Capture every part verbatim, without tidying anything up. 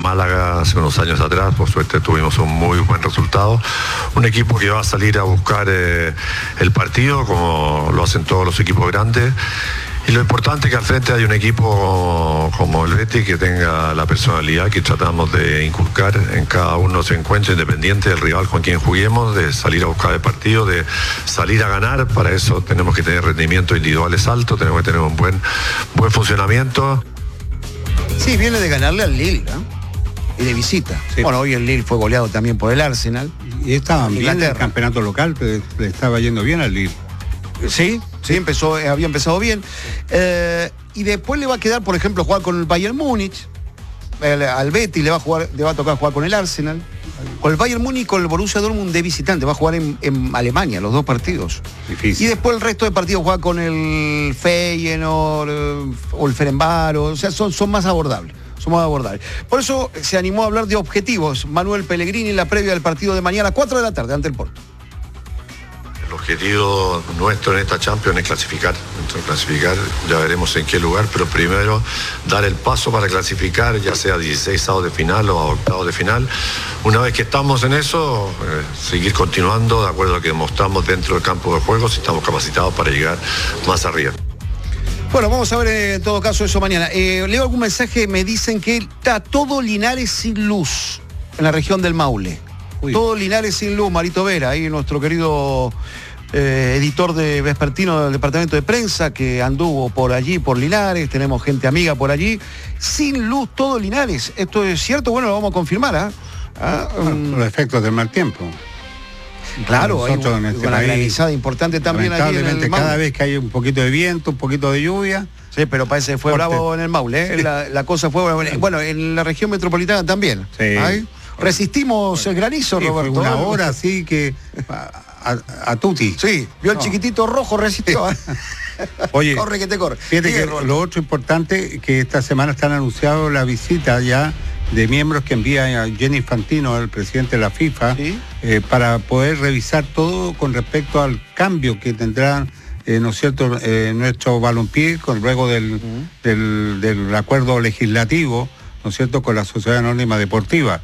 Málaga hace unos años atrás, por suerte tuvimos un muy buen resultado. Un equipo que va a salir a buscar eh, el partido, como lo hacen todos los equipos grandes. Y lo importante es que al frente hay un equipo como el Betis que tenga la personalidad que tratamos de inculcar en cada uno de los encuentros, independiente del rival con quien juguemos, de salir a buscar el partido, de salir a ganar. Para eso tenemos que tener rendimientos individuales altos, tenemos que tener un buen, buen funcionamiento. Sí, viene de ganarle al Lille, ¿no? Y de visita. Sí. Bueno, hoy el Lille fue goleado también por el Arsenal. Y estaban bien en el campeonato local, pero le estaba yendo bien al Lille. Sí, sí, empezó, había empezado bien. Eh, y después le va a quedar, por ejemplo, jugar con el Bayern Múnich. El, al Betis le va a jugar, le va a tocar jugar con el Arsenal. Con el Bayern Múnich y con el Borussia Dortmund de visitante. Va a jugar en, en Alemania, los dos partidos. Difícil. Y después el resto de partidos juega con el Feyenoord o el Ferencváros. O sea, son, son más abordables. Son más abordables. Por eso se animó a hablar de objetivos Manuel Pellegrini en la previa del partido de mañana, cuatro de la tarde, ante el Porto. El objetivo nuestro en esta Champions es clasificar. Entonces, clasificar, ya veremos en qué lugar, pero primero dar el paso para clasificar, ya sea a dieciseisavos de final o a octavos de final. Una vez que estamos en eso, eh, seguir continuando de acuerdo a lo que demostramos dentro del campo de juego, si estamos capacitados para llegar más arriba. Bueno, vamos a ver en todo caso eso mañana. Eh, leo algún mensaje, me dicen que está todo Linares sin luz en la región del Maule. Uy. Todo Linares sin luz, Marito Vera, ahí nuestro querido eh, editor de vespertino del departamento de prensa que anduvo por allí, por Linares, tenemos gente amiga por allí, sin luz todo Linares. ¿Esto es cierto? Bueno, lo vamos a confirmar, ¿eh? ¿Ah? Um, los efectos del mal tiempo. Claro, hay un, en este una país, granizada importante también allí en el Maule. Cada vez que hay un poquito de viento, un poquito de lluvia. Sí, pero parece que fue Fuerte. bravo en el Maule, ¿eh? Sí. La, la cosa fue bravo. Bueno, en la región metropolitana también. Sí. ¿Ay? Resistimos el granizo, sí, Roberto. Fue una hora así que a, a, a tutti. Sí, vio el no. chiquitito rojo, resistió. Oye, corre que te corre. Fíjate que Roberto. Lo otro importante que esta semana están anunciados la visita ya de miembros que envía a Gianni Infantino, el presidente de la FIFA, ¿sí? eh, para poder revisar todo con respecto al cambio que tendrán, eh, ¿no es cierto?, eh, nuestro balompié, con luego del, uh-huh. del, del acuerdo legislativo, ¿no es cierto?, con la Sociedad Anónima Deportiva.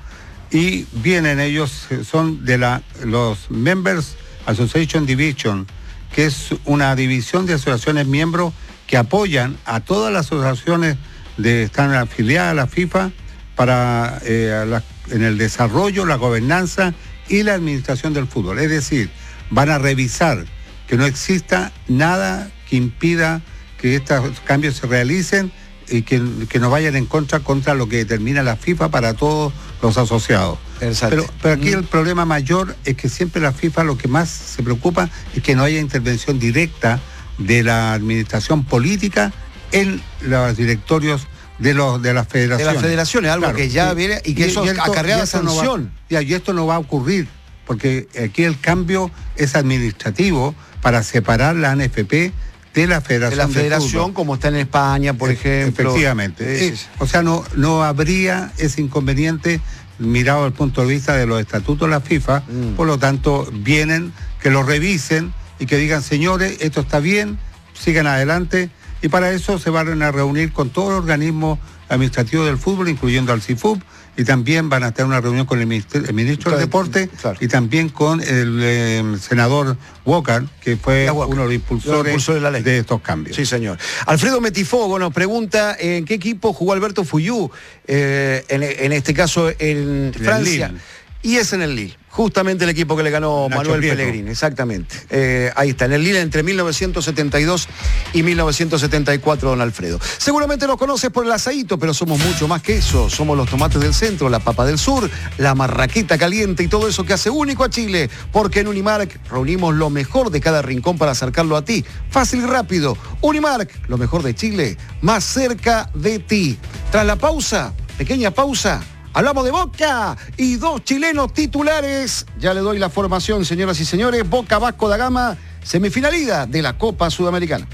Y vienen ellos, son de la los Members Association Division, que es una división de asociaciones miembros que apoyan a todas las asociaciones de están afiliadas a la FIFA para eh, la, en el desarrollo, la gobernanza y la administración del fútbol. Es decir, van a revisar que no exista nada que impida que estos cambios se realicen y que, que no vayan en contra contra lo que determina la FIFA para todos los asociados. Pero, pero aquí mm. el problema mayor es que siempre la FIFA lo que más se preocupa es que no haya intervención directa de la administración política en los directorios de los de las federaciones. De las federaciones, algo claro, que ya sí. viene y que y, eso y esto, acarrea sanción. No va, y esto no va a ocurrir, porque aquí el cambio es administrativo para separar la A N F P de la Federación de la Federación, de como está en España, por e- ejemplo. Efectivamente. Sí, sí, sí. O sea, no, no habría ese inconveniente mirado desde el punto de vista de los estatutos de la FIFA, mm. por lo tanto, vienen, que lo revisen y que digan, señores, esto está bien, sigan adelante, y para eso se van a reunir con todos los organismos administrativos del fútbol, incluyendo al C I F U B, y también van a tener una reunión con el, ministro, el ministro claro, del Deporte, claro. y también con el eh, senador Walker, que fue Walker, uno de los impulsores, los impulsores de, la ley. de estos cambios. Sí, señor. Alfredo Metifogo nos pregunta en qué equipo jugó Alberto Fuyú, eh, en, en este caso en, en Francia. Y es en el Lille, justamente el equipo que le ganó Nacho Manuel Prieto. Pellegrini, exactamente. Eh, ahí está, en el Lille entre mil novecientos setenta y dos y mil novecientos setenta y cuatro, don Alfredo. Seguramente nos conoces por el asadito, pero somos mucho más que eso. Somos los tomates del centro, la papa del sur, la marraqueta caliente y todo eso que hace único a Chile. Porque en Unimark reunimos lo mejor de cada rincón para acercarlo a ti. Fácil y rápido. Unimark, lo mejor de Chile, más cerca de ti. Tras la pausa, pequeña pausa, hablamos de Boca y dos chilenos titulares. Ya le doy la formación, señoras y señores. Boca Vasco da Gama, semifinalidad de la Copa Sudamericana.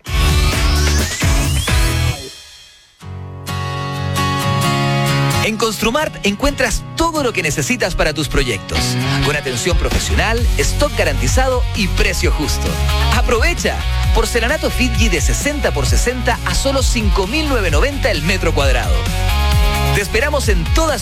En Construmart encuentras todo lo que necesitas para tus proyectos. Con atención profesional, stock garantizado y precio justo. ¡Aprovecha! Porcelanato Fidji de sesenta por sesenta a solo cinco mil novecientos noventa el metro cuadrado. Te esperamos en todas